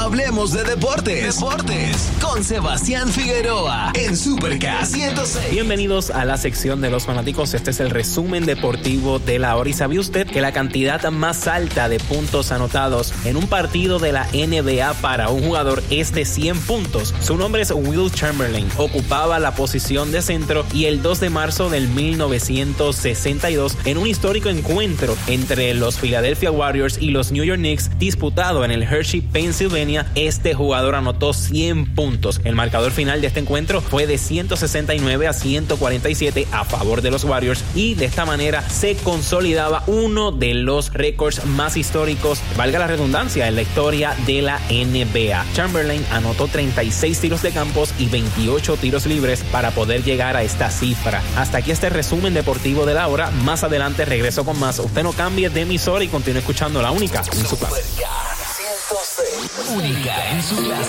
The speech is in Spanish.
Hablemos de deportes. Con Sebastián Figueroa en Super K 106. Bienvenidos a la sección de los fanáticos. Este es el resumen deportivo de la hora. ¿Y sabía usted que la cantidad más alta de puntos anotados en un partido de la NBA para un jugador es de 100 puntos? Su nombre es Wilt Chamberlain. Ocupaba la posición de centro y el 2 de marzo del 1962, en un histórico encuentro entre los Philadelphia Warriors y los New York Knicks disputado en el Hershey, Pennsylvania, este jugador anotó 100 puntos. El marcador final de este encuentro fue de 169 a 147 a favor de los Warriors, y de esta manera se consolidaba uno de los récords más históricos, valga la redundancia, en la historia de la NBA. Chamberlain anotó 36 tiros de campos y 28 tiros libres para poder llegar a esta cifra. Hasta aquí este resumen deportivo de la hora. Más adelante regreso con más. Usted no cambie de emisora y continúe escuchando la única en su clase. Única en su clase.